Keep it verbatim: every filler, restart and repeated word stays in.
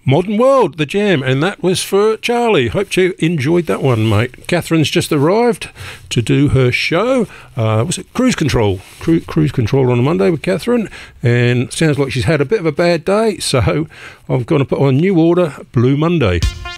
Modern World, The Jam, and that was for Charlie. Hope you enjoyed that one, mate. Catherine's just arrived to do her show. Uh, was it Cruise Control? Cru- Cruise Control on a Monday with Catherine, and sounds like she's had a bit of a bad day, so I'm going to put on New Order, Blue Monday.